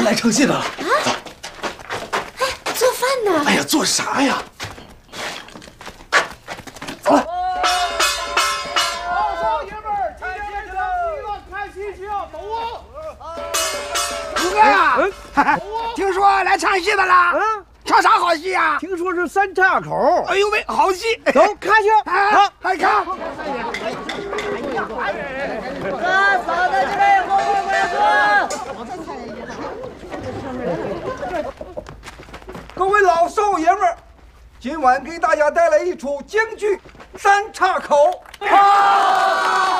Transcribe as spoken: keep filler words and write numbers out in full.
们来唱戏的了。走。 哎，做饭呢？ 哎呀，做啥呀？走了。 老少爷们儿，今天这场戏了，看戏去啊，走啊！ 五哥呀，听说来唱戏的啦？嗯，唱啥好戏呀？ 听说是三岔口。 哎呦喂，好戏！ 走，看去。 好，来看。 啊，嫂子这边有后面快喝！ 各位老少爷们儿，今晚给大家带来一出京剧《三岔口》。啊